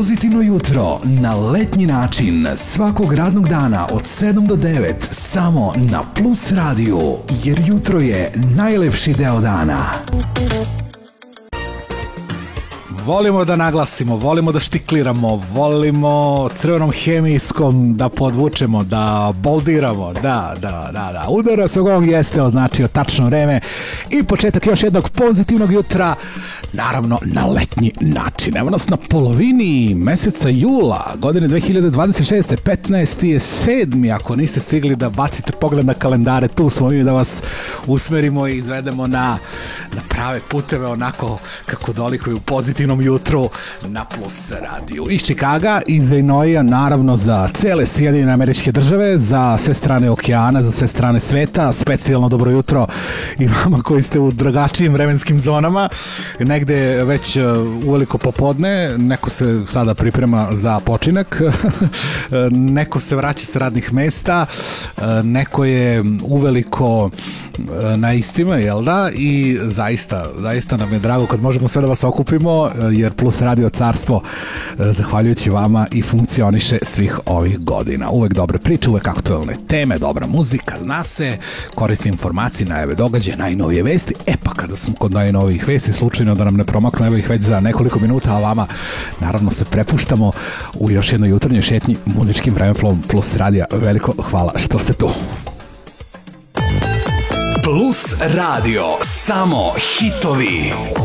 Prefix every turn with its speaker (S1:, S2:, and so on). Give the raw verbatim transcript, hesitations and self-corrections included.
S1: Pozitivno jutro na letnji način svakog radnog dana od sedam do devet samo na Plus radiju, jer jutro je najlepši deo dana.
S2: Volimo da naglasimo, volimo da štikliramo, volimo crvenom hemijskom da podvučemo, da boldiramo, da, da, da, da. Udara se gong jeste označio tačno vreme i početak još jednog pozitivnog jutra, naravno na letnji način. Evo nas na polovini meseca jula, godine dve hiljade dvadeset šeste, petnaesti je sedmi, ako niste stigli da bacite pogled na kalendare, tu smo mi da vas usmerimo i izvedemo na, na prave puteve, onako kako dolikuju pozitivno jutru na Plus radiju. Iz Čikaga, iz Illinoisa, naravno za cele Sjedinjene Američke Države, za sve strane okeana, za sve strane sveta, specijalno dobro jutro i vama koji ste u drugačijim vremenskim zonama, negde već uveliko popodne, neko se sada priprema za počinak, neko se vraća sa radnih mesta, neko je uveliko na istima, jel da? I zaista, zaista nam je drago kad možemo sve da vas okupimo, jer Plus radio carstvo, zahvaljujući vama, i funkcioniše svih ovih godina. Uvek dobre priče, uvek aktualne teme, dobra muzika, zna se, korisne informacije, najave događaja, najnovije vesti. E pa kada smo kod najnovijih vesti, slučajno da nam ne promaknu, evo ih već za nekoliko minuta, a vama naravno se prepuštamo u još jednoj jutarnjoj šetnji muzičkim vremeplovom Plus radija. Veliko hvala što ste tu.
S1: Plus radio, samo hitovi.